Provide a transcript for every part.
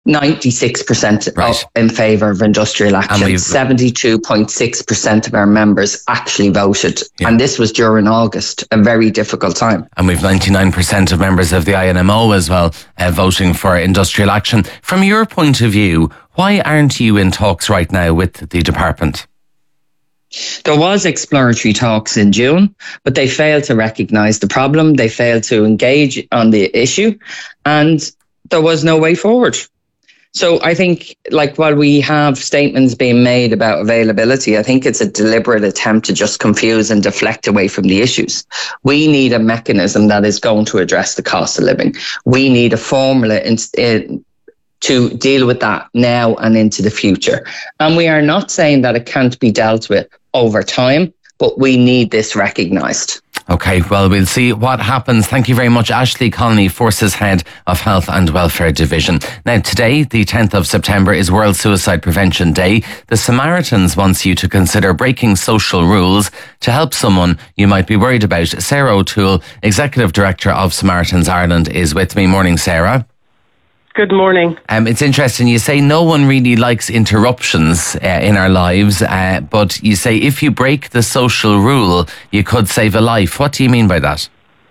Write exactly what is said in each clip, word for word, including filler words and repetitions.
ninety-six percent Right. in favour of industrial action. seventy-two point six percent of our members actually voted. Yeah. And this was during August, a very difficult time. And we've ninety-nine percent of members of the I N M O as well uh, voting for industrial action. From your point of view, why aren't you in talks right now with the department? There was exploratory talks in June, but they failed to recognise the problem. They failed to engage on the issue, and there was no way forward. So I think, like, while we have statements being made about availability, I think it's a deliberate attempt to just confuse and deflect away from the issues. We need a mechanism that is going to address the cost of living. We need a formula in, in, to deal with that now and into the future. And we are not saying that it can't be dealt with over time, but we need this recognised. Okay, well, we'll see what happens. Thank you very much, Ashley Connolly, Forces Head of Health and Welfare Division. Now, today, the tenth of September, is World Suicide Prevention Day. The Samaritans wants you to consider breaking social rules to help someone you might be worried about. Sarah O'Toole, Executive Director of Samaritans Ireland, is with me. Morning, Sarah. Good morning. Um, it's interesting. You say no one really likes interruptions uh, in our lives, uh, but you say if you break the social rule, you could save a life. What do you mean by that?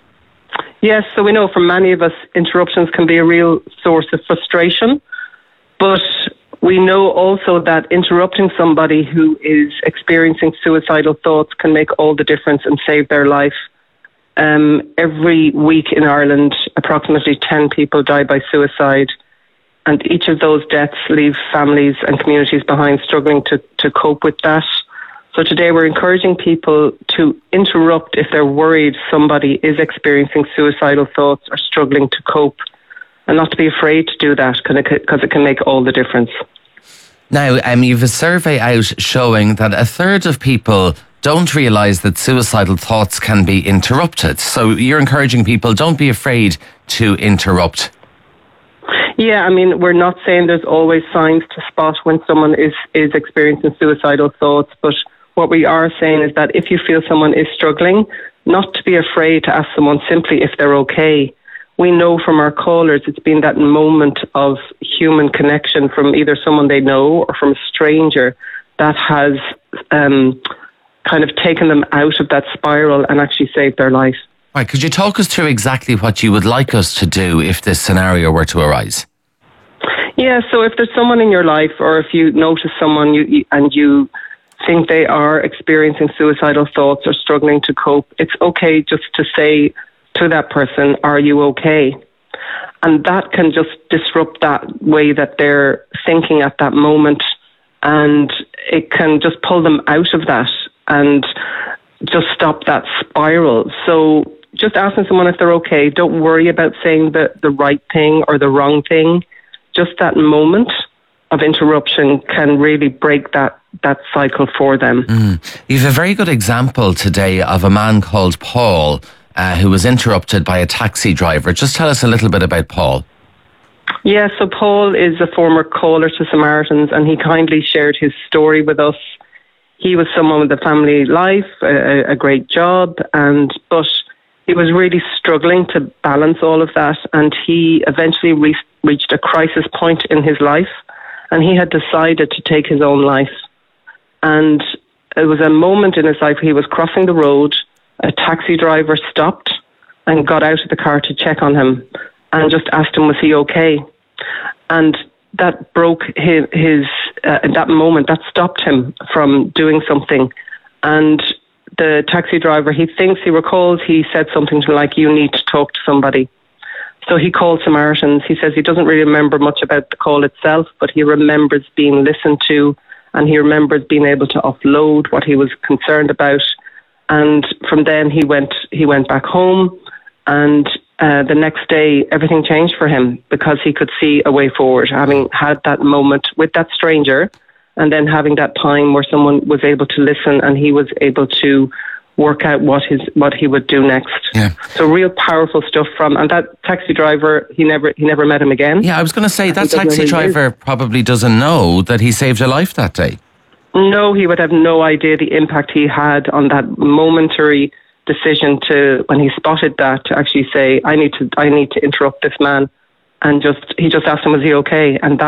Yes, so we know for many of us, interruptions can be a real source of frustration, but we know also that interrupting somebody who is experiencing suicidal thoughts can make all the difference and save their life. Um, every week in Ireland, approximately ten people die by suicide, and each of those deaths leave families and communities behind struggling to, to cope with that. So today we're encouraging people to interrupt if they're worried somebody is experiencing suicidal thoughts or struggling to cope, and not to be afraid to do that because it can make all the difference. Now, um, you have a survey out showing that a third of people don't realise that suicidal thoughts can be interrupted. So you're encouraging people, don't be afraid to interrupt. Yeah, I mean, we're not saying there's always signs to spot when someone is, is experiencing suicidal thoughts, but what we are saying is that if you feel someone is struggling, not to be afraid to ask someone simply if they're okay. We know from our callers it's been that moment of human connection from either someone they know or from a stranger that has um, kind of taken them out of that spiral and actually saved their life. Right, could you talk us through exactly what you would like us to do if this scenario were to arise? Yeah, so if there's someone in your life, or if you notice someone you, you and you think they are experiencing suicidal thoughts or struggling to cope, it's okay just to say to that person, are you okay? And that can just disrupt that way that they're thinking at that moment, and it can just pull them out of that and just stop that spiral. So just asking someone if they're okay. Don't worry about saying the, the right thing or the wrong thing. Just that moment of interruption can really break that, that cycle for them. Mm. You have a very good example today of a man called Paul uh, who was interrupted by a taxi driver. Just tell us a little bit about Paul. Yeah, so Paul is a former caller to Samaritans, and he kindly shared his story with us. He was someone with a family life, a, a great job, and but he was really struggling to balance all of that, and he eventually re- reached a crisis point in his life, and he had decided to take his own life. And it was a moment in his life he was crossing the road, a taxi driver stopped and got out of the car to check on him and just asked him, was he okay? And that broke his, his uh, that moment, that stopped him from doing something. And the taxi driver, he thinks, he recalls, he said something to him like, you need to talk to somebody. So he called Samaritans. He says he doesn't really remember much about the call itself, but he remembers being listened to, and he remembers being able to offload what he was concerned about. And from then he went he went back home, and uh, the next day everything changed for him because he could see a way forward, having had that moment with that stranger, and then having that time where someone was able to listen and he was able to work out what his what he would do next. Yeah. So real powerful stuff from, and that taxi driver, he never he never met him again. Yeah, I was going to say, that taxi driver probably doesn't know that he saved a life that day. No, he would have no idea the impact he had on that momentary decision to, when he spotted that, to actually say, I need to I need to interrupt this man and just he just asked him, was he okay? And that